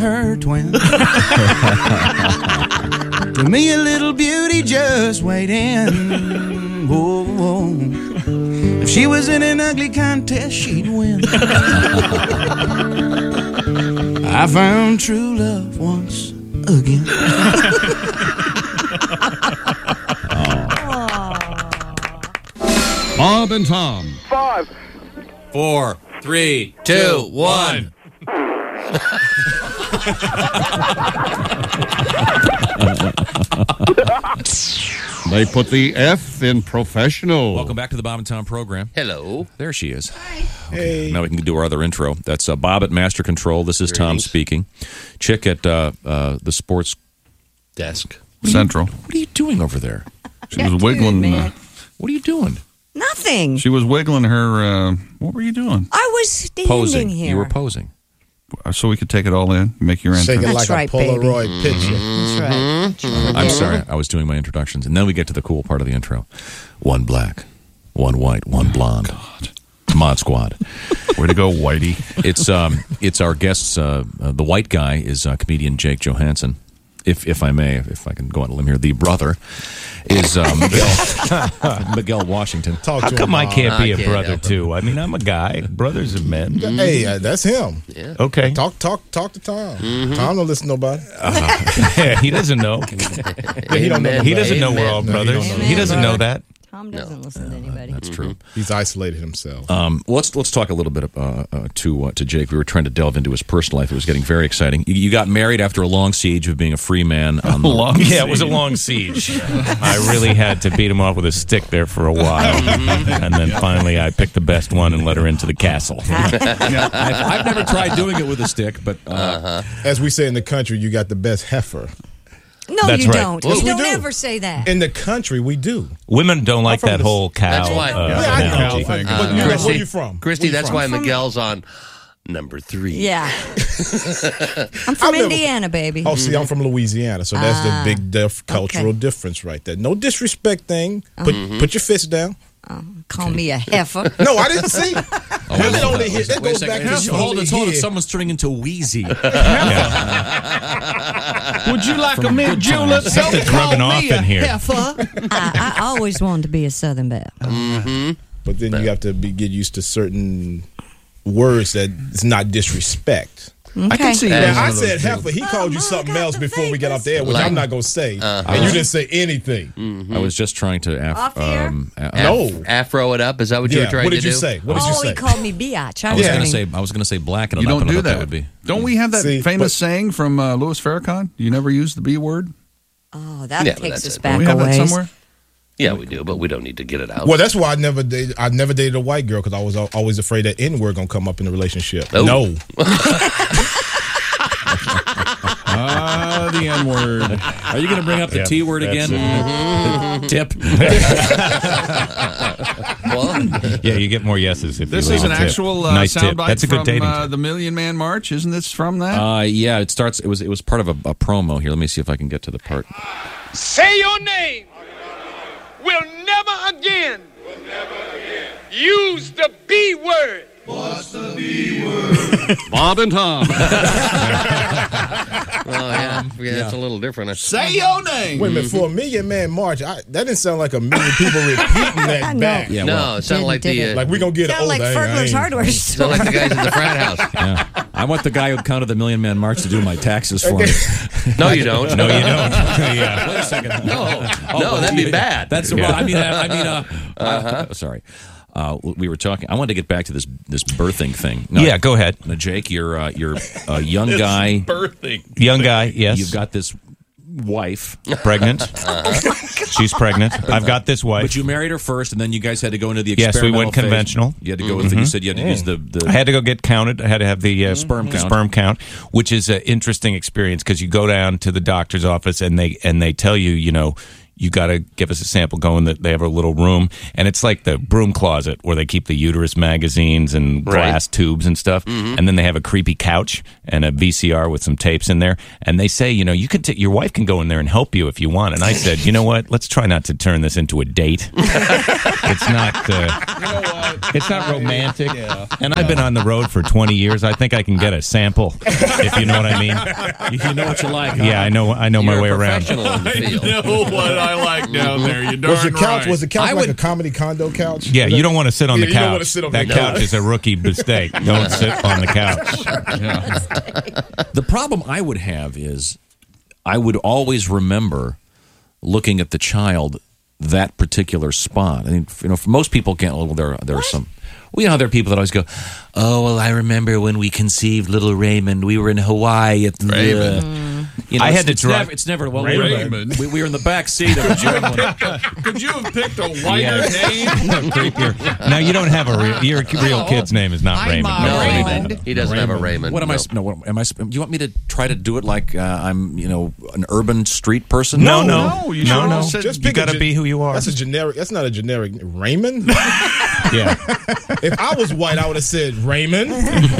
her twin. Give me a little beauty just waiting. Whoa, whoa. If she was in an ugly contest, she'd win. I found true love once again. Bob and Tom. 5, 4, 3, 2, 1. They put the F in professional. Welcome back to the Bob and Tom program. Hello. There she is. Hi. Okay. Now we can do our other intro. That's Bob at Master Control. This is Tom speaking. Chick at the sports Desk. Central. What are you doing over there? She was wiggling. What are you doing? Nothing. She was wiggling her. What were you doing? I was standing Posing. here. You were posing. So we could take it all in, make your Shake entrance. it like That's a right, Polaroid baby. picture. That's right. I'm sorry. I was doing my introductions. And then we get to the cool part of the intro. One black, one white, one blonde. Mod Squad. Way to go, Whitey. It's our guests. The white guy is comedian Jake Johansson. If I may, if I can go on a limb here, the brother is Miguel Washington. Talk How to come him, I Mom. can't be I a can't brother help it. too? I mean, I'm a guy. Brothers are men. Hey, that's him. Yeah. Okay. Talk to Tom. Tom don't listen to nobody. He doesn't know. He don't know. He doesn't know Amen. we're all No, he brothers. don't know. He doesn't know that. Tom doesn't listen to anybody. That's true. He's isolated himself. Let's talk a little bit to Jake. We were trying to delve into his personal life. It was getting very exciting. You got married after a long siege of being a free man. On the, Yeah, it was a long siege. I really had to beat him off with a stick there for a while. And then finally I picked the best one and let her into the castle. I've never tried doing it with a stick, but As we say in the country, you got the best heifer. No, That's you right. don't. Yes, You we don't do. ever say that. In the country, we do. Women don't like from that the- whole cow That's why- Yeah, I know. analogy. But where Christy, you from? Christy, Where you that's from? why Miguel's on number 3. Yeah. I'm from never- Indiana, baby. Oh, see, I'm from Louisiana, so that's the big cultural difference right there. No disrespect thing. Put your fist down. Call me a heifer. No, I didn't say. Women only hear. That wait a goes back second. to Hold only it. hear. Someone's turning into Wheezy. Would you like a mint julep? Something's rubbing off in here. I always wanted to be a Southern Belle. But then you have to get used to certain words that it's not disrespect. Okay. I can see Now, that. I said heifer. He called you something else before we got off the air, which I'm not going to say. And you didn't say anything. I was just trying to. Off the air? No. Afro it up. Is that what you were Yeah. trying What to did do? you say? What did you Oh, he say? called me biatch. I was gonna say black and You up don't and do up that. would be. Don't we have that See, famous but- saying from Louis Farrakhan? You never use the B word? Oh, that Yeah, but takes that's us it. back we have a that ways. somewhere? Yeah, we do, but we don't need to get it out. Well, that's why I never dated a white girl because I was always afraid that N word gonna come up in the relationship. Oh. No. The N word. Are you going to bring up the T word again? Tip. Well, Yeah, you get more yeses if This you is leave an a tip. actual nice tip. soundbite That's a good from dating tip. the Million Man March. Isn't this from that? Yeah, it starts. It was part of a promo here. Let me see if I can get to the part. say your name. Will never again use the B word. Bob and Tom. yeah, it's a little different. Say your name. Wait a minute. For a Million Man March, that didn't sound like a million people repeating that know. back. Yeah, No, well, it sounded like Didn't, the did it? Like we're going to get Sound old. like Fergler's hardware store. sound like the guys in the frat house. yeah. I want the guy who counted the Million Man March to do my taxes for me. No, you don't. No, you don't. Yeah. Wait a second. No, that'd be bad. That's Yeah. sorry. We were talking. I wanted to get back to this birthing thing. No, Yeah, go ahead. now, Jake, you're a young guy. Young guy, yes. You've got this wife, pregnant. She's pregnant. I've got this wife. but you married her first, and then you guys had to go into the Yes, we experimental went phase. conventional. You had to go with. You said you had to use the. I had to go get counted. I had to have the Sperm count. sperm count, which is an interesting experience because you go down to the doctor's office and they tell you, you got to give us a sample. Go in they have a little room, and it's like the broom closet where they keep the uterus magazines and glass tubes and stuff. And then they have a creepy couch and a VCR with some tapes in there. And they say, you know, you could your wife can go in there and help you if you want. And I said, you know what? Let's try not to turn this into a date. It's not. It's not romantic. Yeah. And I've been on the road for 20 years. I think I can get a sample, if you know what I mean. You know what you like. Huh? Yeah, I know my way around. I know what I like down there. You darn Was the couch right. was the couch like a comedy condo couch? Yeah, you don't want to sit on the couch. You don't want to sit on that the couch is a rookie mistake. Don't sit on the couch. Yeah. The problem I would have is I would always remember looking at the child that particular spot. I mean, you know, for most people can't. Well, there are some. Well, you know, there are people that always go, "Oh, well, I remember when we conceived little Raymond. We were in Hawaii at the." You know, I had to drive. It's never. Well, Raymond. We were in the back seat of a Could you have picked a whiter name? Creepier. No, you don't have your real kid's name is not Raymond. No, Raymond. he doesn't have a Raymond. What am I? No, what am I? Do you want me to try to do it like I'm, you know, an urban street person? No. You should have said- Just You pick got to be who you are. That's a generic. That's not a generic Raymond. Yeah. If I was white, I would have said Raymond.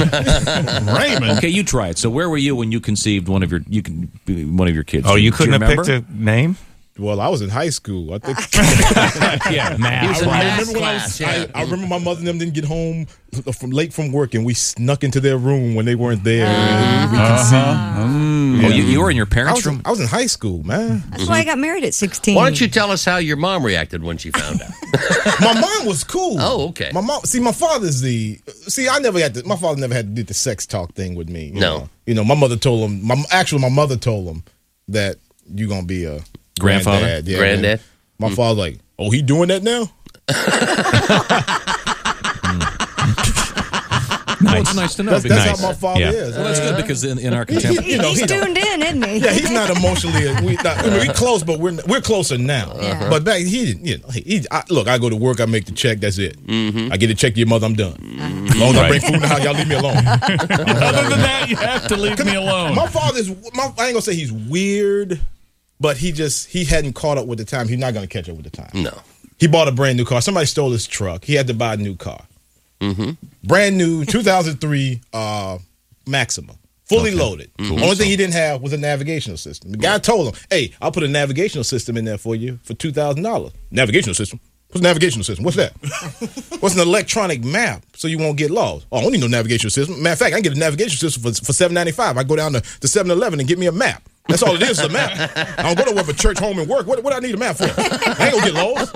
Raymond. Okay, you try it. So, where were you when you conceived one of your kids? Oh, Do you couldn't do have picked a name? Well, I was in high school. I think. Yeah, math. He was in I math remember when class, yeah. I remember my mother and them didn't get home late from work, and we snuck into their room when they weren't there. And we conceived. Oh, you were in your parents' room? I was in high school, man. That's why I got married at 16. Why don't you tell us how your mom reacted when she found out? My mom was cool. Oh, okay. My mom. My father's I never had to. My father never had to do the sex talk thing with me. You know, my mother told him. My mother told him that you're gonna be a Grandfather? granddad. Yeah, Granddad? My father like, oh, he doing that now? Well, it's nice to know. That's because- how my father Yeah. is. Well, that's good because in our contemporary. You know, He's he don't- tuned in, isn't he? Yeah, he's not emotionally. We close, but we're closer now. Yeah. But back, he didn't. You know, look, I go to work, I make the check. That's it. I get a check to your mother, I'm done. As long as I bring food in the house, y'all leave me alone. Other than that, you have to leave me alone. My father's. I ain't gonna say he's weird, but he hadn't caught up with the time. He's not gonna catch up with the time. No. He bought a brand new car. Somebody stole his truck. He had to buy a new car. Brand new 2003 Maxima. Fully loaded. Only thing he didn't have was a navigational system. The guy told him, hey, I'll put a navigational system in there for you for $2,000. Navigational system? What's a navigational system? What's that? What's an electronic map so you won't get lost? Oh, I don't need no navigational system. Matter of fact, I can get a navigational system for $7.95. I go down to 7-Eleven and get me a map. That's all it is, a map. I don't go to work for church, home, and work. What do I need a map for? I ain't gonna get lost.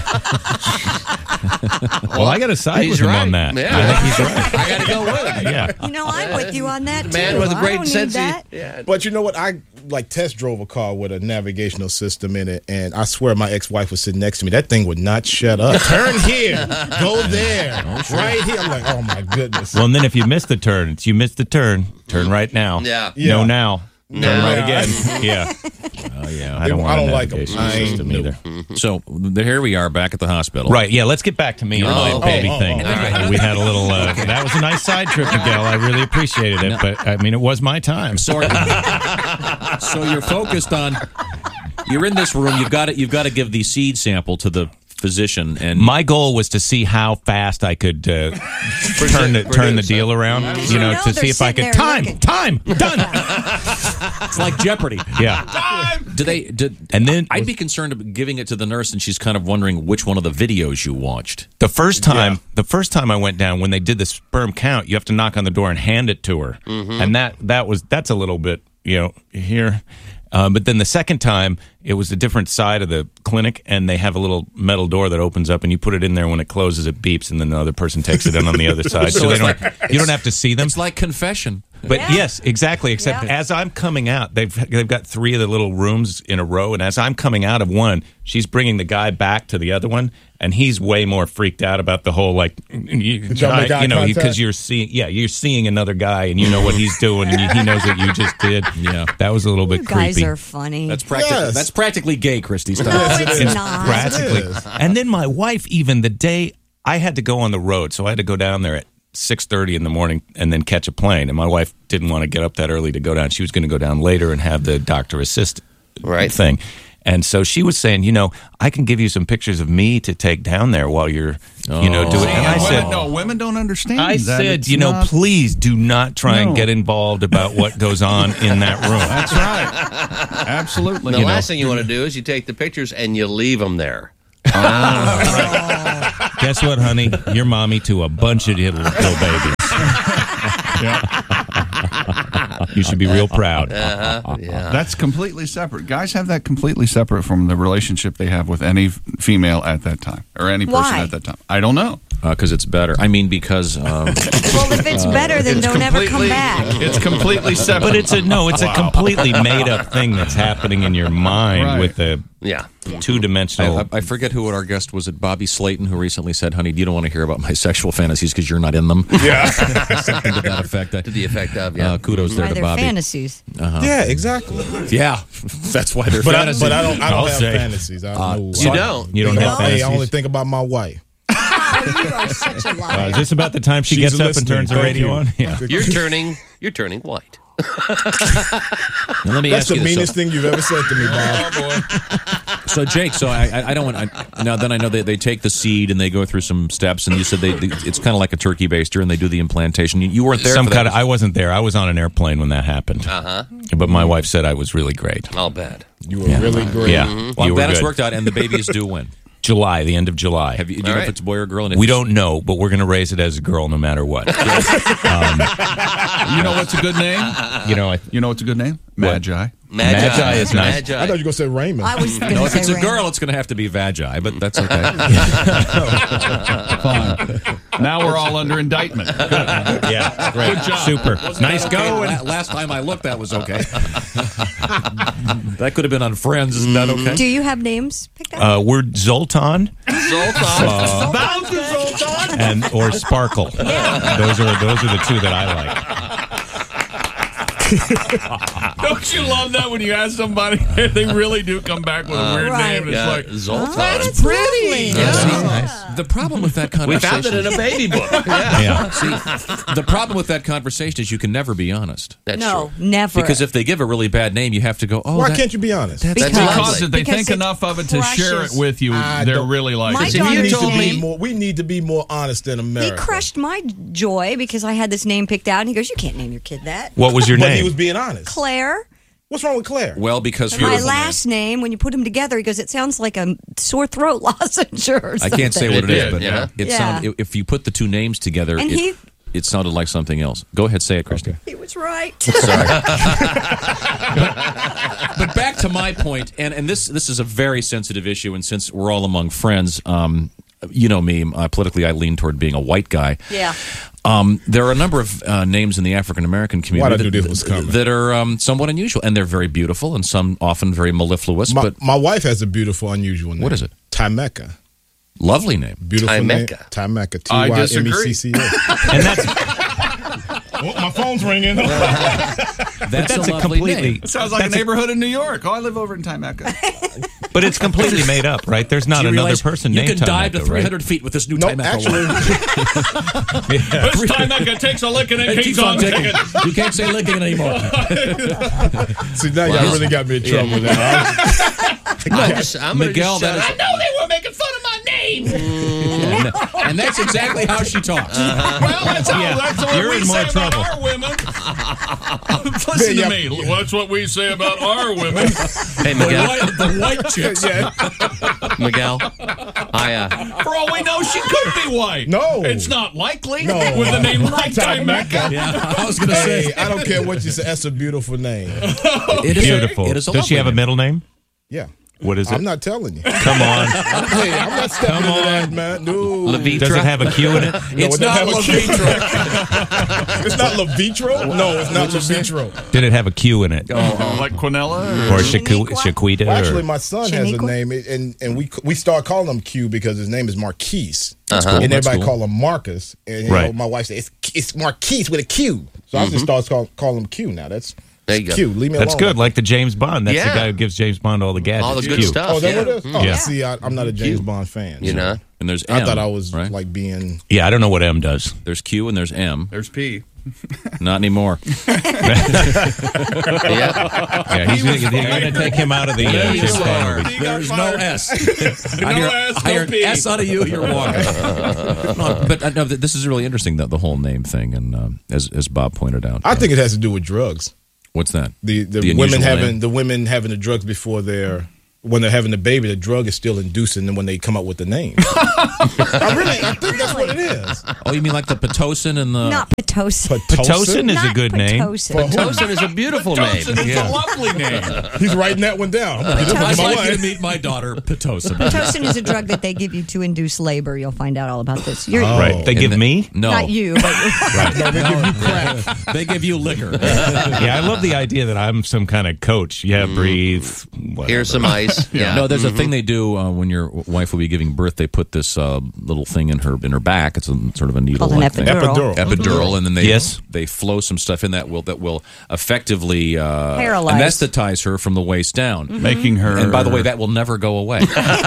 Well, I got to side with him on that. Yeah. I think he's right. I got to go with it. Yeah. You know, I'm with you on that, too. Man with a I great don't need sense of that. yeah. But you know what? I test drove a car with a navigational system in it, and I swear my ex-wife was sitting next to me. That thing would not shut up. Turn here, go there, right here. I'm like, oh my goodness. Well, and then if you miss the turn, it's you missed the turn. Turn right now. Yeah. No, now. Turn No. right again. Yeah. Oh, yeah. I don't want a like them. navigation system either. So here we are back at the hospital. Right, yeah, let's get back to me and my okay. baby thing. We had a little, that was a nice side trip, Miguel. I really appreciated it, but I mean, it was my time. So you're focused on. You're in this room. You've got to give the seed sample to the physician, and My goal was to see how fast I could turn the deal around, you know, know to they're see if I sitting could. there looking. Time, done. it's like Jeopardy. Yeah. And then I'd be concerned about giving it to the nurse, and she's kind of wondering which one of the videos you watched. The first time I went down, when they did the sperm count, you have to knock on the door and hand it to her, and that's a little bit, you know, here. But then the second time, it was a different side of the clinic, and they have a little metal door that opens up, and you put it in there. When it closes, it beeps, and then the other person takes it in on the other side. So you don't have to see them. It's like confession. But yes, exactly. Except as I'm coming out, they've got 3 of the little rooms in a row, and as I'm coming out of one, she's bringing the guy back to the other one, and he's way more freaked out about the whole because you're seeing another guy, and you know what he's doing, and he knows what you just did. Yeah, that was a little bit You guys creepy. are funny. That's practically gay, Christy. Stop. No, it's not. Practically. And then my wife, even the day I had to go on the road, so I had to go down there at 6:30 in the morning and then catch a plane. And my wife didn't want to get up that early to go down. She was going to go down later and have the doctor assist thing. And so she was saying, I can give you some pictures of me to take down there while you're, doing it. And I said, no, women don't understand. I that. said, It's not- please do not try and get involved about what goes on in that room. That's right. Absolutely. The last thing you want to do is you take the pictures and you leave them there. Guess what, honey? You're mommy to a bunch of little babies. You should be real proud. Yeah. That's completely separate. Guys have that completely separate from the relationship they have with any female at that time or any person Why? at that time. I don't know. Because it's better. I mean, because Well, if it's better, then don't ever come back. It's completely separate. But it's a completely made up thing that's happening in your mind Right. with the Yeah. two-dimensional. I forget who at our guest was it Bobby Slayton who recently said, "Honey, you don't want to hear about my sexual fantasies because you're not in them." Yeah. Something to that effect. To the effect of, yeah. Kudos there Why to they're Bobby. fantasies. Yeah, exactly. Yeah, that's why they're But fantasies. I don't I'll have say. fantasies. I don't know. You don't. You don't have Hey, fantasies? I only think about my wife. Oh, you are such a liar. Is this about the time she She's gets up and listening. turns the Thank radio you. on? Yeah. You're turning white. Now, let me That's ask the you this. meanest thing you've ever said to me, Bob. So Jake, I don't want. Now then, I know they take the seed and they go through some steps, and you said it's kind of like a turkey baster, and they do the implantation. You weren't there. For that. I wasn't there. I was on an airplane when that happened. But my wife said I was really great. I'll bet. You were really great. Yeah, Well, you I'm were glad it's good. worked out, and the baby is due when? July, the end of July. Do you know right. if it's a boy or a girl? And if We it's- don't know, but we're going to raise it as a girl no matter what. You know what's a good name? You know, You know what's a good name? Magi. Magi is nice. I thought you were going to say Raymond. I was going No, to if say it's a Ray. girl, it's going to have to be Vagi, but that's okay. Fine. Now we're all under indictment. Good. Yeah, great. Good job. Super. Nice Okay, going. Last time I looked, that was okay. That could have been on Friends. Isn't that okay? Do you have names picked out? We're Zoltan Zoltan. or Sparkle. Those are the two that I like. Don't you love that when you ask somebody they really do come back with a weird Right. name? It's Yeah, like, Zoltan. That's pretty. Yeah. The problem with that We conversation. found it in a baby book. Yeah. See, the problem with that conversation is you can never be honest. That's No, true. never. Because if they give a really bad name, you have to go, oh, Why that- can't you be honest? That's Because- lovely. because if they Because think it's enough of it to share it precious. with you, I they're don't- really like My it. See, daughter you We need told to be me. more. We need to be more honest in he America. crushed my joy because I had this name picked out, and he goes, "You can't name your kid that." What was your But he name? was being honest. Claire. What's wrong with Claire? Well, because My you're- last name, when you put them together, he goes, "It sounds like a sore throat lozenge or I can't say something." what it is, did, but yeah. it Yeah. sounded, if you put the two names together, And it sounded like something else. Go ahead, say it, Christy. He was right. But back to my point, and this is a very sensitive issue, and since we're all among friends, you know me, politically I lean toward being a white guy. Yeah. There are a number of names in the African American community Why'd I knew this was coming. that are somewhat unusual, and they're very beautiful, and some often very mellifluous. But My wife has a beautiful, unusual name. What is it? Timeka. lovely name. Beautiful name. Timeka. Timeka. I disagree. T-Y-M-E-C-C-A. And that's My phone's ringing. That's a lovely completely. name. Sounds like a neighborhood in New York. Oh, I live over in Timeka. But it's completely made up, right? There's not Do you another realize person you named can dive to Timeka, 300 feet with this new No, Timeka actually, line. This Timeka takes a licking and It keeps on ticking. You can't say licking anymore. see, now y'all really got me in trouble now. I'm Miguel, that is, I know they were making fun of my name. and that's exactly how she talks. Well, that's all You're we in say more about trouble. our women. Listen Yeah. to me. That's what we say about our women. Hey, Miguel. The white chicks. Miguel. For all we know, she could be white. No. It's not likely No. with a name like Timeka. Yeah, I was going to Hey, say. I don't care what you say. That's a beautiful name. It is Beautiful. It is a Does she have a lovely middle name? Yeah. What is it? I'm not telling you. Come on. Hey, I'm not stepping into that, man. No. Does it have a Q in it? No, It's it doesn't not have a Q. Levitra. It's not Levitro? No, it's not Levitro. Did it have a Q in it? Like Quinella? Or Shaniqua? Shaquita? Well, actually, Or, my son has a Shaniqua? name, and we start calling him Q because his name is Marquise. cool. And That's everybody cool. call him Marcus. And you Right. know, my wife said, it's Marquise with a Q. So I just start calling him Q now. That's There you go. Q. Leave me that's alone. good. Like the James Bond. That's Yeah. the guy who gives James Bond all the gadgets. All the good Q. stuff. Oh, is that yeah. what it is? Oh, Yeah. see, I'm not a James Bond fan. You so know? And there's I M, thought I was right? like being. Yeah, I don't know what M does. There's Q and there's M. There's P. Not anymore. Yeah. He's going to take him out of the penalty. There's no S. I hear S out of you, you're walking. No, but no, this is really interesting, the whole name thing, and as Bob pointed out. I think it has to do with drugs. What's that? The women having the drugs before when they're having the baby, the drug is still inducing them when they come up with the name. I think that's what it is. Oh, you mean like the Pitocin and the... Not Pitocin. Pitocin is Not a good name. Pitocin is a beautiful name. Pitocin is a lovely name. He's writing that one down. I'd like you to meet my daughter, Pitocin. Pitocin is a drug that they give you to induce labor. You'll find out all about this. Right. They give me? No. Not you, but Right. No, they give you crap. They give you liquor. Yeah, I love the idea that I'm some kind of coach. Yeah, breathe. Whatever. Here's some ice. Yeah. No, there's a thing they do when your wife will be giving birth. They put this little thing in her back. It's sort of a needle. Called an epidural. Epidural, and then they flow some stuff in that will effectively paralyze, anesthetize her from the waist down, making her. And by the way, that will never go away.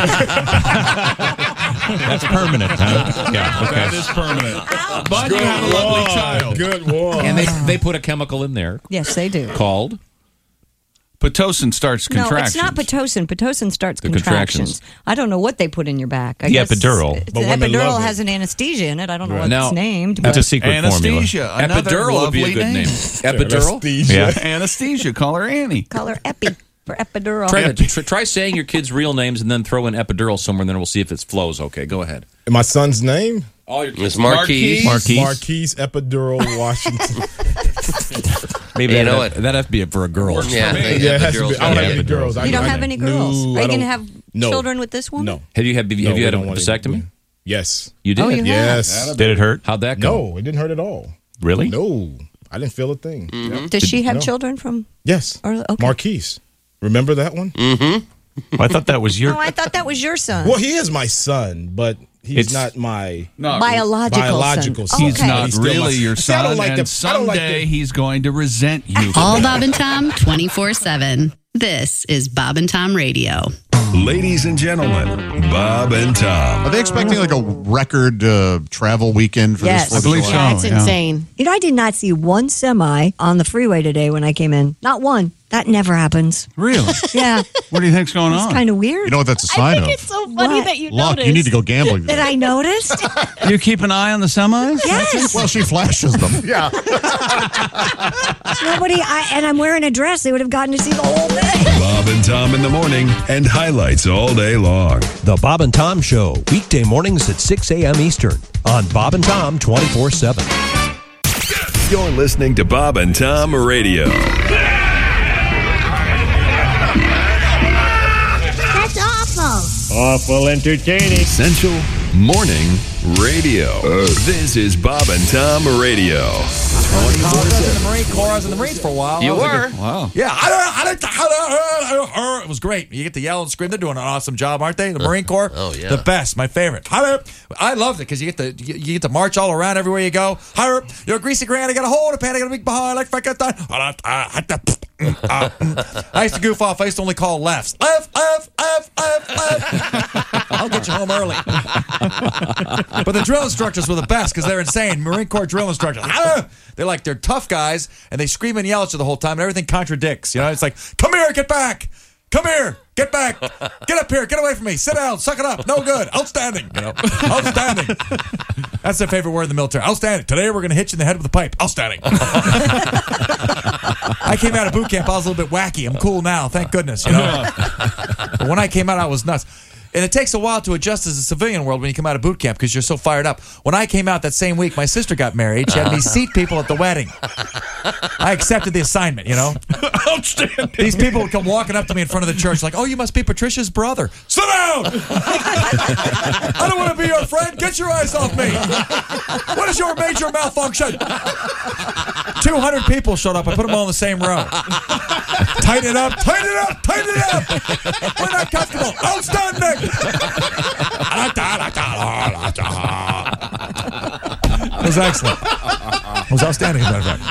That's permanent, huh? Yeah, okay. That is permanent. But you have a lovely child. Good one. And they put a chemical in there. Yes, they do. Called? Pitocin starts contractions. No, it's not Pitocin. Pitocin starts The contractions. I don't know what they put in your back. The epidural. The epidural has an anesthesia in it. I don't know what it's named. It's a secret Anesthesia. formula. Epidural would be a good name. Epidural? Yeah. Anesthesia. Call her Annie. Call her Epi for epidural. Try saying your kids' real names and then throw in epidural somewhere, and then we'll see if it flows. Okay, go ahead. My son's name? It's Marquise. Marquise Epidural Washington. Maybe that have to be for a girl. Yeah, it has to be. I don't have any girls. You don't have any girls? No, Are you going to have children with this woman? No. Have you had a vasectomy? Yes. You did? Oh, you have? Yes. Did it hurt? How'd that go? No, it didn't hurt at all. Really? No, I didn't feel a thing. Mm-hmm. Does she have children from? Yes. Okay. Marquise. Remember that one? Mm-hmm. I thought that was your... No, I thought that was your son. Well, he is my son, but he's not my biological son. He's not really your See, I son, don't like and the- I don't like someday the- he's going to resent you. All Bob and Tom 24/7. This is Bob and Tom Radio. Ladies and gentlemen, Bob and Tom. Are they expecting like a record travel weekend for Yes. this? I believe so. That's insane. You know, I did not see one semi on the freeway today when I came in. Not one. That never happens. Really? Yeah. What do you think's going It's on? kind of weird. You know what that's a I sign think of? it's so funny What? that you Luck, noticed. you need to go gambling. That I noticed? You keep an eye on the semis? Yes. Well, she flashes them. Yeah. And I'm wearing a dress. They would have gotten to see the whole thing. Bob and Tom in the morning and highlights all day long. The Bob and Tom Show, weekday mornings at 6 a.m. Eastern on Bob and Tom 24/7. You're listening to Bob and Tom Radio. That's awful. Awful entertaining. Essential Morning Radio. This is Bob and Tom Radio. I was in the Marine Corps. I was in the Marines for a while. You were? Wow. Yeah. It was great. You get to yell and scream. They're doing an awesome job, aren't they? The Marine Corps. Oh, yeah. The best. My favorite. I loved it because you get to march all around everywhere you go. You're a greasy grand. I got a hole in a pan. I got a big behind like Frankenstein. I used to goof off. I used to only call lefts. Left. I'll get you home early. But the drill instructors were the best because they're insane. Marine Corps drill instructors. They're tough guys, and they scream and yell at you the whole time, and everything contradicts. You know, it's like, come here, get back. Come here, get back. Get up here, get away from me. Sit down, suck it up. No good. Outstanding. You know, outstanding. That's their favorite word in the military. Outstanding. Today we're going to hit you in the head with a pipe. Outstanding. I came out of boot camp. I was a little bit wacky. I'm cool now. Thank goodness. You know, but when I came out, I was nuts. And it takes a while to adjust as a civilian world when you come out of boot camp because you're so fired up. When I came out that same week, my sister got married. She had me seat people at the wedding. I accepted the assignment, you know. Outstanding. These people would come walking up to me in front of the church like, oh, you must be Patricia's brother. Sit down! I don't want to be your friend. Get your eyes off me. What is your major malfunction? 200 people showed up. I put them all in the same row. Tighten it up, tighten it up, tighten it up. We're not comfortable. Outstanding. It was excellent. It was outstanding, as a matter of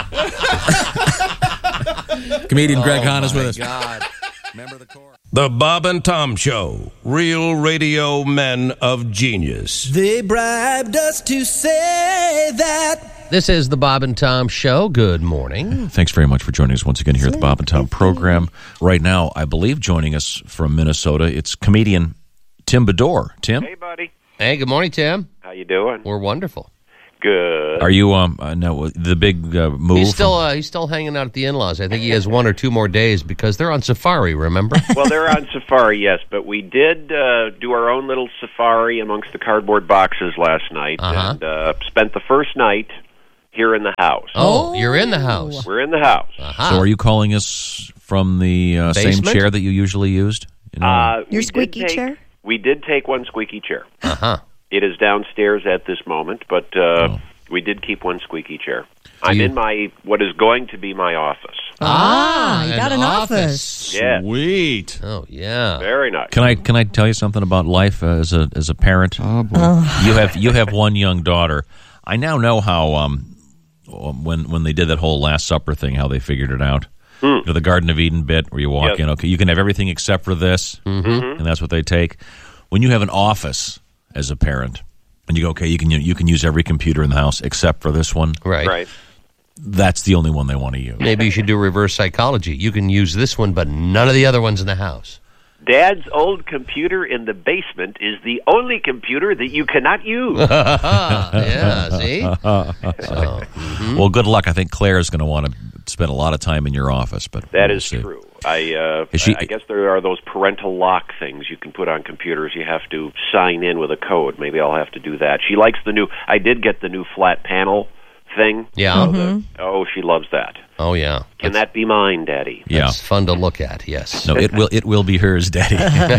fact. Comedian Greg Hahn is with us. God. Member of the Corps. The Bob and Tom Show, real radio men of genius. They bribed us to say that This is the Bob and Tom Show. Good morning. Thanks very much for joining us once again here at the Bob and Tom program. Right now, I believe joining us from Minnesota, it's comedian Tim Bedore. Tim? Hey, buddy. Hey, good morning, Tim. How you doing? We're wonderful. Good. Are you no the big move? He's still hanging out at the in-laws. I think he has 1 or 2 more days because they're on safari, remember? Well, they're on safari, yes, but we did do our own little safari amongst the cardboard boxes last night and spent the first night here in the house. Oh, you're in the house. We're in the house. So are you calling us from the same chair that you usually used? Your squeaky chair? We did take one squeaky chair. Uh-huh. It is downstairs at this moment, but we did keep one squeaky chair. I'm in what is going to be my office. You got an office. Yeah. Sweet. Oh, yeah. Very nice. Can I tell you something about life as a parent? Oh, boy. You have one young daughter. I now know how when they did that whole Last Supper thing, how they figured it out. You know, the Garden of Eden bit where you walk in. Okay, you can have everything except for this, and that's what they take. When you have an office as a parent, and you go, okay, you can use every computer in the house except for this one. Right. That's the only one they want to use. Maybe you should do reverse psychology. You can use this one, but none of the other ones in the house. Dad's old computer in the basement is the only computer that you cannot use. Yeah, see? Well, good luck. I think Claire is going to want to spend a lot of time in your office. But that we'll is see. true. I guess there are those parental lock things you can put on computers. You have to sign in with a code. Maybe I'll have to do that. She likes the new... I did get the new flat panel thing. Yeah. She loves that. Oh, yeah. Can that be mine, Daddy? Yeah. It's fun to look at, yes. No, it will be hers, Daddy.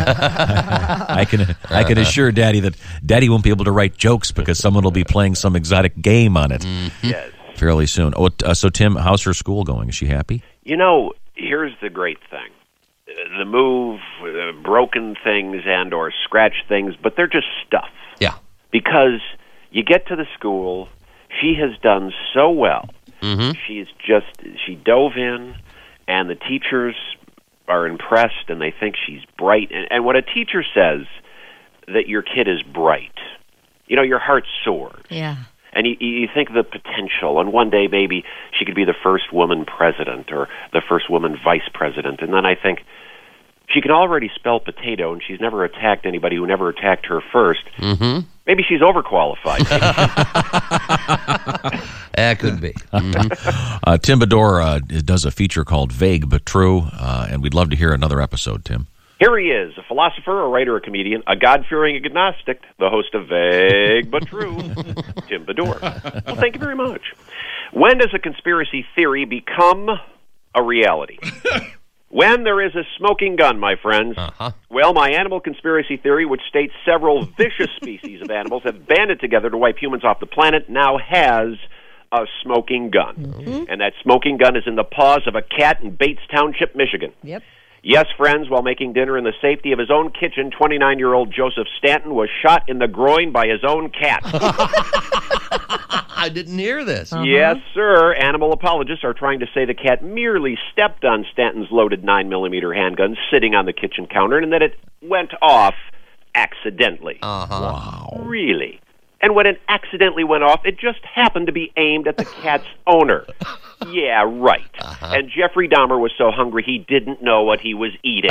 I can assure Daddy that Daddy won't be able to write jokes because someone will be playing some exotic game on it Yes. fairly soon. Oh, so Tim, how's her school going? Is she happy? You know, here's the great thing. The move, broken things and or scratched things, but they're just stuff. Yeah. Because you get to the school, she has done so well. She dove in, and the teachers are impressed, and they think she's bright. And when a teacher says that your kid is bright, you know, your heart soars. Yeah. And you think of the potential, and one day maybe she could be the first woman president or the first woman vice president. And then I think she can already spell potato, and she's never attacked anybody who never attacked her first. Maybe she's overqualified. That could be. Tim Bedore does a feature called Vague But True, and we'd love to hear another episode, Tim. Here he is, a philosopher, a writer, a comedian, a God-fearing agnostic, the host of Vague But True, Tim Bedore. Well, thank you very much. When does a conspiracy theory become a reality? When there is a smoking gun, my friends. Well, my animal conspiracy theory, which states several vicious species of animals have banded together to wipe humans off the planet, now has a smoking gun. And that smoking gun is in the paws of a cat in Bates Township, Michigan. Yep. Yes, friends, while making dinner in the safety of his own kitchen, 29-year-old Joseph Stanton was shot in the groin by his own cat. I didn't hear this. Yes, sir. Animal apologists are trying to say the cat merely stepped on Stanton's loaded 9mm handgun sitting on the kitchen counter and that it went off accidentally. Wow. Really? And when it accidentally went off, it just happened to be aimed at the cat's owner. Yeah, right. And Jeffrey Dahmer was so hungry he didn't know what he was eating.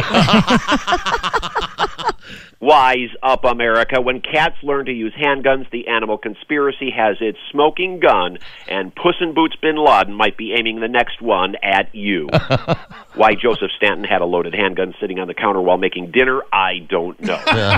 Wise up, America. When cats learn to use handguns, the animal conspiracy has its smoking gun, and Puss in Boots bin Laden might be aiming the next one at you. Why Joseph Stanton had a loaded handgun sitting on the counter while making dinner, I don't know.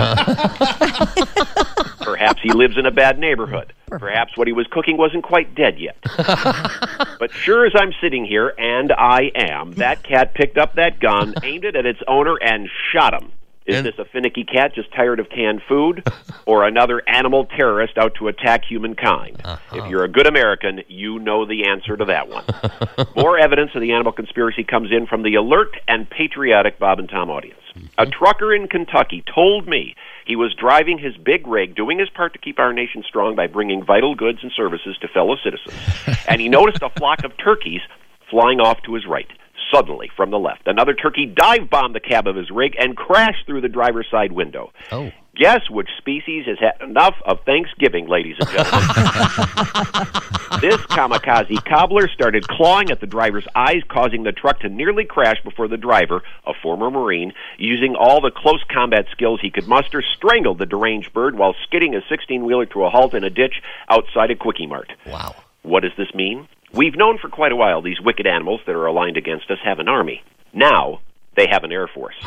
Perhaps he lives in a bad neighborhood. Perhaps what he was cooking wasn't quite dead yet. But sure as I'm sitting here, and I am, that cat picked up that gun, aimed it at its owner, and shot him. Is this a finicky cat just tired of canned food, or another animal terrorist out to attack humankind? If you're a good American, you know the answer to that one. More evidence of the animal conspiracy comes in from the alert and patriotic Bob and Tom audience. A trucker in Kentucky told me he was driving his big rig, doing his part to keep our nation strong by bringing vital goods and services to fellow citizens. And he noticed a flock of turkeys flying off to his right. Suddenly, from the left, another turkey dive-bombed the cab of his rig and crashed through the driver's side window. Oh. Guess which species has had enough of Thanksgiving, ladies and gentlemen. This kamikaze cobbler started clawing at the driver's eyes, causing the truck to nearly crash before the driver, a former Marine, using all the close combat skills he could muster, strangled the deranged bird while skidding a 16-wheeler to a halt in a ditch outside a Quickie Mart. Wow. What does this mean? We've known for quite a while these wicked animals that are aligned against us have an army. Now, they have an air force.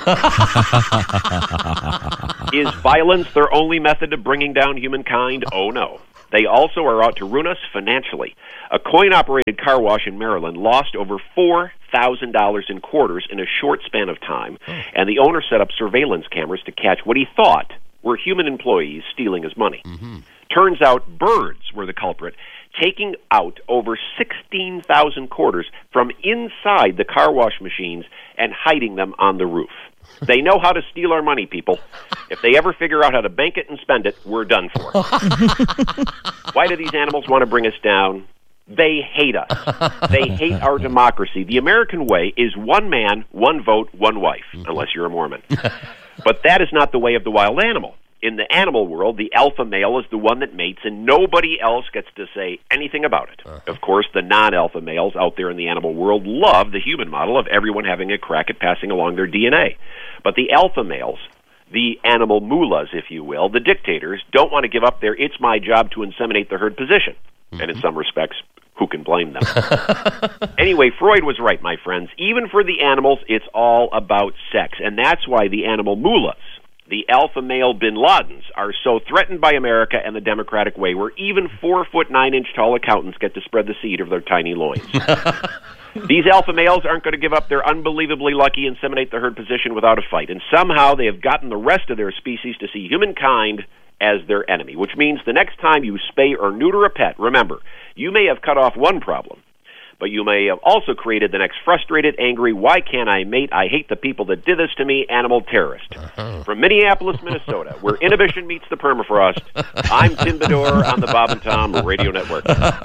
Is violence their only method of bringing down humankind? Oh, no. They also are out to ruin us financially. A coin-operated car wash in Maryland lost over $4,000 in quarters in a short span of time, and the owner set up surveillance cameras to catch what he thought were human employees stealing his money. Turns out birds were the culprit, taking out over 16,000 quarters from inside the car wash machines and hiding them on the roof. They know how to steal our money, people. If they ever figure out how to bank it and spend it, we're done for. Why do these animals want to bring us down? They hate us. They hate our democracy. The American way is one man, one vote, one wife, unless you're a Mormon. But that is not the way of the wild animal. In the animal world, the alpha male is the one that mates, and nobody else gets to say anything about it. Of course, the non-alpha males out there in the animal world love the human model of everyone having a crack at passing along their DNA. But the alpha males, the animal mullahs, if you will, the dictators, don't want to give up their it's my job to inseminate the herd position. And in some respects, who can blame them? Anyway, Freud was right, my friends. Even for the animals, it's all about sex. And that's why the animal mullahs, the alpha male bin Ladens, are so threatened by America and the democratic way, where even 4'9" tall accountants get to spread the seed of their tiny loins. These alpha males aren't going to give up their unbelievably lucky inseminate the herd position without a fight, and somehow they have gotten the rest of their species to see humankind as their enemy, which means the next time you spay or neuter a pet, remember, you may have cut off one problem, but you may have also created the next frustrated, angry, why can't I mate, I hate the people that did this to me, animal terrorist. From Minneapolis, Minnesota, where inhibition meets the permafrost, I'm Tim Bedore on the Bob and Tom Radio Network.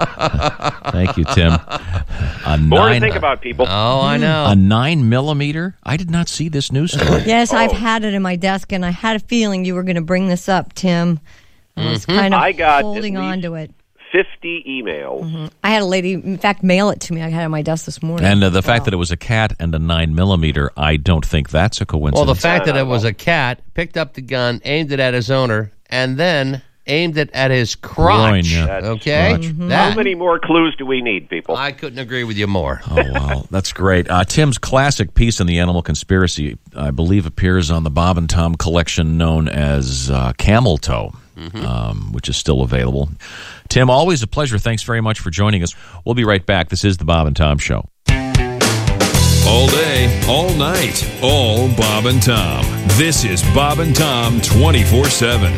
Thank you, Tim. More to think about, people. Oh, I know. A 9mm? I did not see this news story. Yes, I've had it in my desk, and I had a feeling you were going to bring this up, Tim. I was kind of holding on to it. 50 emails. I had a lady, in fact, mail it to me. I had it on my desk this morning. And the fact that it was a cat and a 9mm, I don't think that's a coincidence. Well, the fact that it was a cat, picked up the gun, aimed it at his owner, and then aimed it at his crotch. Groin, yeah. Okay? How many more clues do we need, people? I couldn't agree with you more. Oh, wow. That's great. Tim's classic piece in the Animal Conspiracy, I believe, appears on the Bob and Tom collection known as Camel Toe, which is still available. Tim, always a pleasure. Thanks very much for joining us. We'll be right back. This is the Bob and Tom Show. All day, all night, all Bob and Tom. This is Bob and Tom 24/7.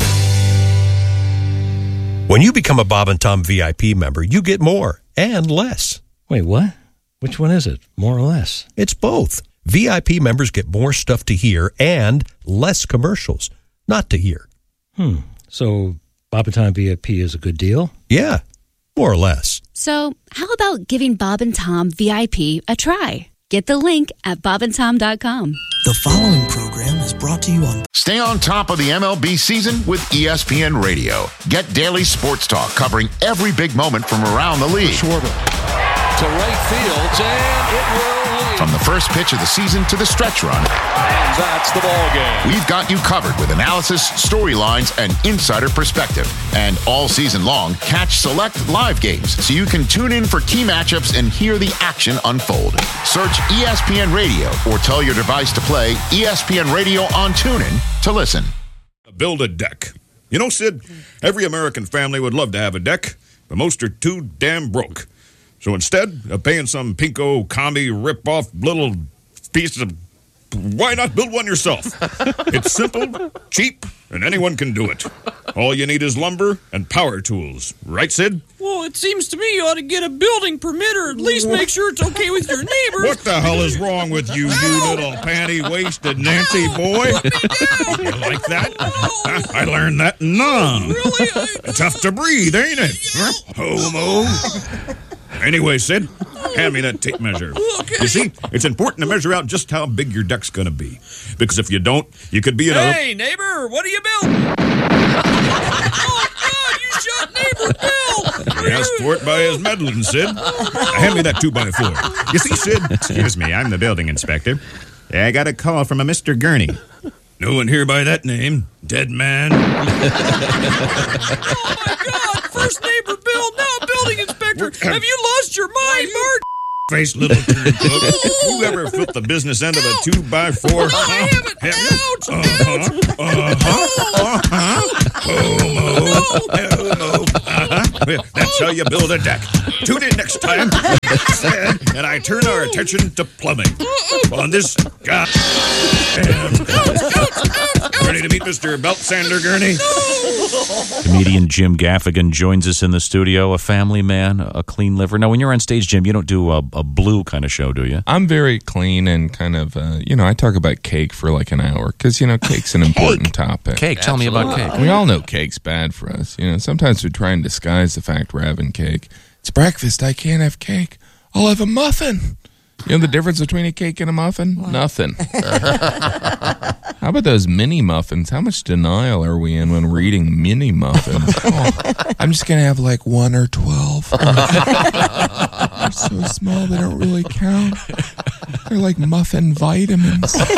When you become a Bob and Tom VIP member, you get more and less. Wait, what? Which one is it? More or less? It's both. VIP members get more stuff to hear and less commercials not to hear. So Bob and Tom VIP is a good deal? Yeah, more or less. So how about giving Bob and Tom VIP a try? Get the link at bobandtom.com. The following program is brought to you on... Stay on top of the MLB season with ESPN Radio. Get daily sports talk covering every big moment from around the league. Schwarber to right field, and it will lead. From the first pitch of the season to the stretch run. And that's the ball game. We've got you covered with analysis, storylines, and insider perspective. And all season long, catch select live games so you can tune in for key matchups and hear the action unfold. Search ESPN Radio or tell your device to play ESPN Radio on TuneIn to listen. Build a deck. You know, Sid, every American family would love to have a deck, but most are too damn broke. So instead of paying some pinko, commie, rip-off little piece of... Why not build one yourself? It's simple, cheap, and anyone can do it. All you need is lumber and power tools. Right, Sid? Well, it seems to me you ought to get a building permit or at least make sure it's okay with your neighbors. What the hell is wrong with you, you little panty-waisted Nancy boy? You like that? Huh? I learned that in Nam. Really? Tough to breathe, ain't it? Huh? Homo. Anyway, Sid, Hand me that tape measure. Okay. You see, it's important to measure out just how big your deck's going to be. Because if you don't, you could be in a... Hey, neighbor, what are you building? Oh, God, you shot neighbor Bill. He asked for it by his meddling, Sid. Hand me that 2x4. You see, Sid... Excuse me, I'm the building inspector. I got a call from a Mr. Gurney. No one here by that name. Dead man. Oh, my God. First neighbor Bill, now building inspector. Have you lost your mind, Bart? Face little turncoat. You ever flip the business end of a 2x4? No, I haven't. That's how you build a deck. Tune in next time. And I turn our attention to plumbing. On this guy. Ready to meet Mr. Belt Sander Gurney? Comedian Jim Gaffigan joins us in the studio, a family man, a clean liver. Now, when you're on stage, Jim, you don't do a blue kind of show, do you? I'm very clean and kind of, I talk about cake for like an hour because, cake's an important topic. Cake, tell me about cake. We all know cake's bad for us. Sometimes we try and disguise the fact we're having cake. It's breakfast. I can't have cake. I'll have a muffin. You know the difference between a cake and a muffin? What? Nothing. How about those mini muffins? How much denial are we in when we're eating mini muffins? Oh, I'm just going to have like 1 or 12. They're so small they don't really count. They're like muffin vitamins. When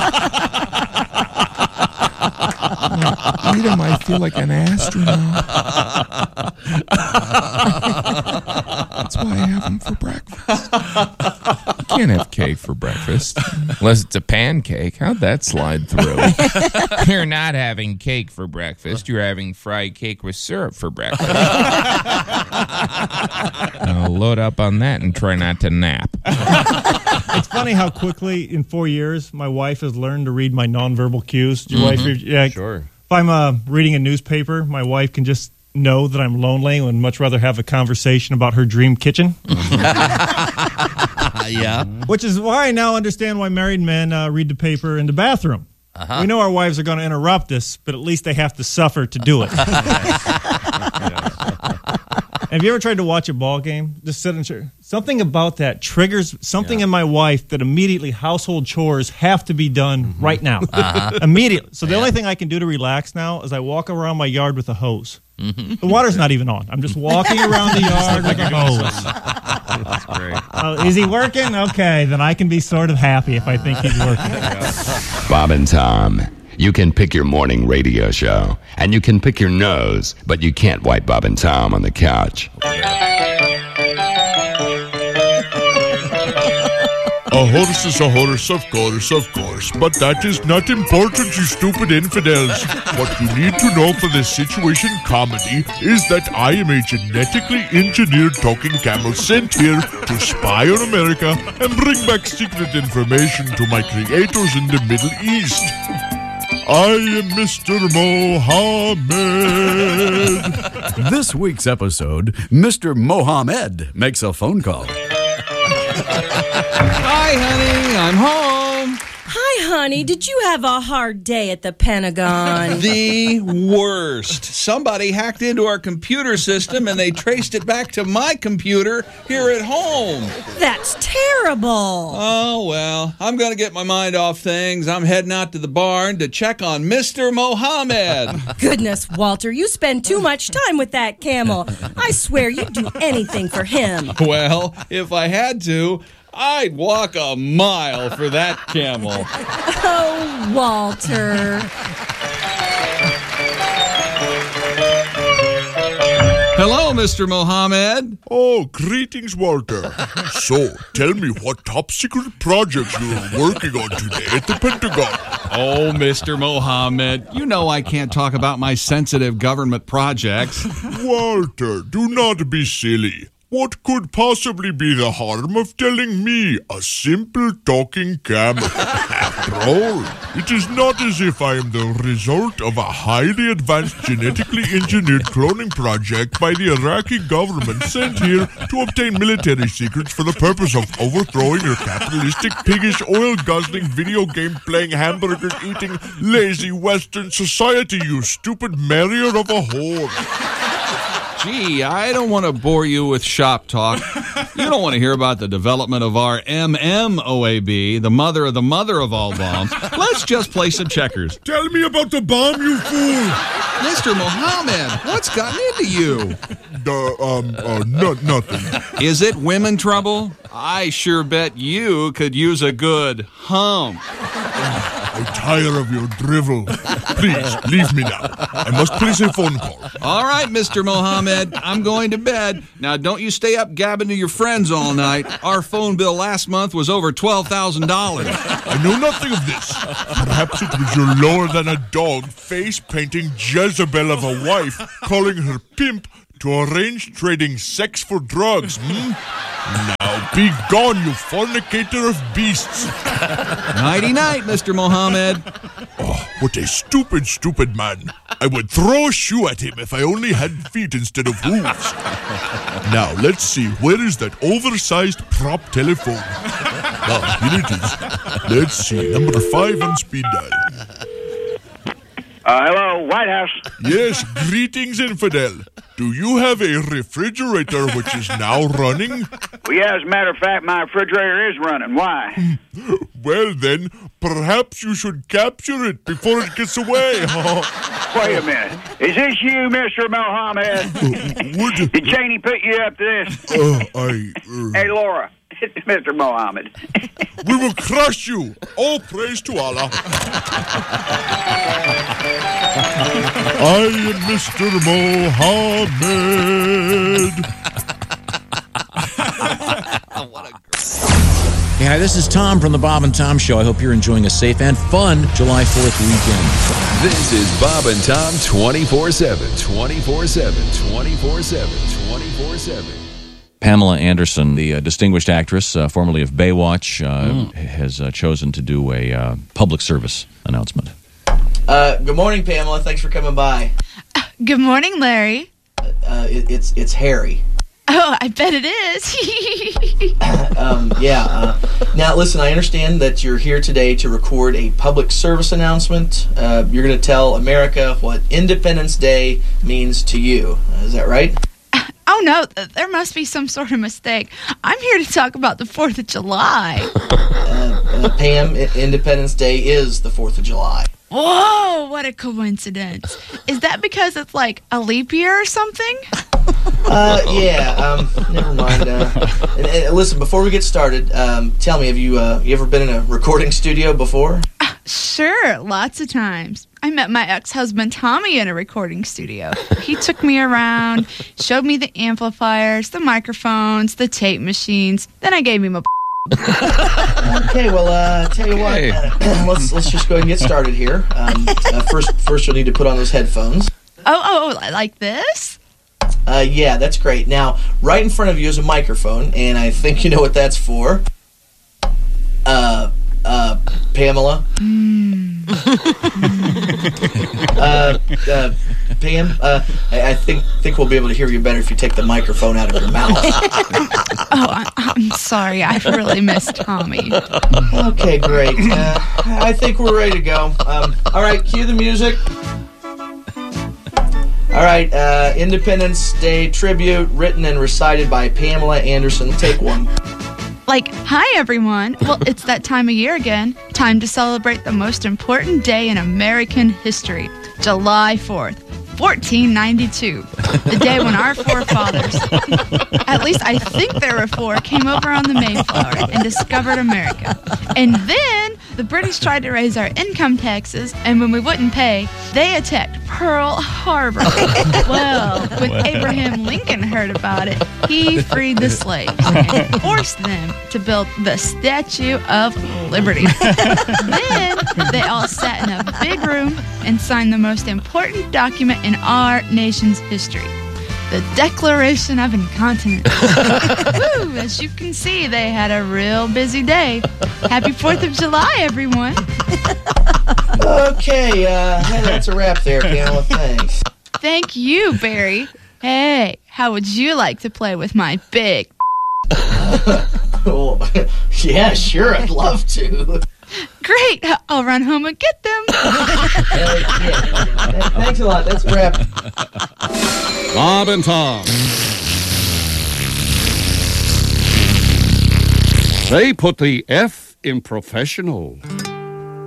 I eat them, I feel like an astronaut. That's why I have them for breakfast. You can't have cake for breakfast unless it's a pancake. How'd that slide through? You're not having cake for breakfast. You're having fried cake with syrup for breakfast. Now load up on that and try not to nap. It's funny how quickly, in 4 years, my wife has learned to read my nonverbal cues. Your wife, yeah, sure. If I'm reading a newspaper, my wife can just know that I'm lonely and would much rather have a conversation about her dream kitchen. Yeah. Which is why I now understand why married men read the paper in the bathroom. Uh-huh. We know our wives are going to interrupt us, but at least they have to suffer to do it. Have you ever tried to watch a ball game? Just sit in chair. Something about that triggers something in my wife that immediately household chores have to be done right now. Immediately. So the only thing I can do to relax now is I walk around my yard with a hose. The water's not even on. I'm just walking around the yard with a hose. That's great. Is he working? Okay, then I can be sort of happy if I think he's working. Bob and Tom. You can pick your morning radio show, and you can pick your nose, but you can't wipe Bob and Tom on the couch. A horse is a horse, of course, but that is not important, you stupid infidels. What you need to know for this situation comedy is that I am a genetically engineered talking camel sent here to spy on America and bring back secret information to my creators in the Middle East. I am Mr. Mohammed. This week's episode, Mr. Mohammed makes a phone call. Hi, honey. I'm home. Hi, honey. Did you have a hard day at the Pentagon? The worst. Somebody hacked into our computer system and they traced it back to my computer here at home. That's terrible. Oh, well, I'm going to get my mind off things. I'm heading out to the barn to check on Mr. Mohammed. Goodness, Walter, you spend too much time with that camel. I swear you'd do anything for him. Well, if I had to, I'd walk a mile for that camel. Oh, Walter. Hello, Mr. Mohammed. Oh, greetings, Walter. So, tell me what top secret projects you're working on today at the Pentagon. Oh, Mr. Mohammed, you know I can't talk about my sensitive government projects. Walter, do not be silly. What could possibly be the harm of telling me, a simple talking camel? After all, it is not as if I am the result of a highly advanced genetically engineered cloning project by the Iraqi government sent here to obtain military secrets for the purpose of overthrowing your capitalistic, piggish, oil-guzzling, video game-playing, hamburger-eating, lazy Western society, you stupid marrier of a whore. Gee, I don't want to bore you with shop talk, You don't want to hear about the development of our MMOAB, the mother of all bombs. Let's just play some checkers. Tell me about the bomb, you fool! Mr. Mohammed, what's gotten into you? Nothing. Is it women trouble? I sure bet you could use a good hump. I tire of your drivel. Please, leave me now. I must place a phone call. All right, Mr. Mohammed, I'm going to bed. Now, don't you stay up gabbing to your friends all night. Our phone bill last month was over $12,000. I know nothing of this. Perhaps it was your lower-than-a-dog face-painting Jezebel of a wife calling her pimp to arrange trading sex for drugs, Now be gone, you fornicator of beasts. Nighty-night, Mr. Mohammed. Oh, what a stupid, stupid man. I would throw a shoe at him if I only had feet instead of hooves. Now, let's see, where is that oversized prop telephone? Here it is. Let's see, number 5 on speed dial. Hello, White House. Yes, greetings, infidel. Do you have a refrigerator which is now running? Well, yeah, as a matter of fact, my refrigerator is running. Why? Well, then, perhaps you should capture it before it gets away. Wait a minute. Is this you, Mr. Mohammed? Did Cheney put you up to this? Hey, Laura. Mr. Mohammed. We will crush you. All praise to Allah. I am Mr. Mohammed. Hey, hi, this is Tom from the Bob and Tom Show. I hope you're enjoying a safe and fun July 4th weekend. This is Bob and Tom 24/7, 24/7, 24/7, 24/7. Pamela Anderson, the distinguished actress, formerly of Baywatch, has chosen to do a public service announcement. Good morning, Pamela. Thanks for coming by. Good morning, Larry. It's Harry. Oh, I bet it is. Now, listen, I understand that you're here today to record a public service announcement. You're going to tell America what Independence Day means to you. Is that right? Oh, no, there must be some sort of mistake. I'm here to talk about the 4th of July. Pam, Independence Day is the 4th of July. Whoa, what a coincidence. Is that because it's like a leap year or something? Never mind. And listen, before we get started, tell me, have you ever been in a recording studio before? Sure, lots of times. I met my ex-husband Tommy in a recording studio. He took me around, showed me the amplifiers, the microphones, the tape machines. Then I gave him a Okay, well, tell you what, let's just go ahead and get started here. First you'll need to put on those headphones. Oh, like this? Yeah, that's great. Now, right in front of you is a microphone, and I think you know what that's for. Pamela. Pam, I think we'll be able to hear you better if you take the microphone out of your mouth. Oh, I'm sorry. I really miss Tommy. Okay, great. I think we're ready to go. All right, cue the music. All right, Independence Day tribute written and recited by Pamela Anderson. Take one. Like, hi, everyone. Well, it's that time of year again. Time to celebrate the most important day in American history, July 4th, 1492. The day when our forefathers, at least I think there were 4, came over on the Mayflower and discovered America. And then the British tried to raise our income taxes, and when we wouldn't pay, they attacked Pearl Harbor. Well, when Abraham Lincoln heard about it, he freed the slaves and forced them to build the Statue of Liberty. Then they all sat in a big room and signed the most important document in our nation's history, the Declaration of Incontinence. Woo, as you can see, they had a real busy day. Happy 4th of July, everyone. Okay, that's a wrap there, Pamela. Thanks. Thank you, Barry. Hey, how would you like to play with my big... Oh, yeah, sure, I'd love to. Great, I'll run home and get them. Thanks a lot, that's a wrap. Bob and Tom. They put the F in professional.